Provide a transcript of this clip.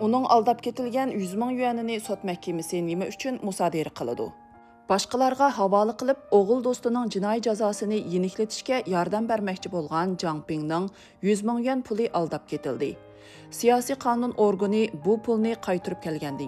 Uning aldab ketilgan 100 ming yuanini sot mahkamasi nima uchun musodara qiladi? Boshqalarga havola qilib, o'g'il do'stining jinoiy jazosini yeniklatishga yordam bermoqchi bo'lgan Jang Pingning 100 ming yuan puli aldab ketildi. Siyosiy qonun organi bu pulni qaytarib kelgandan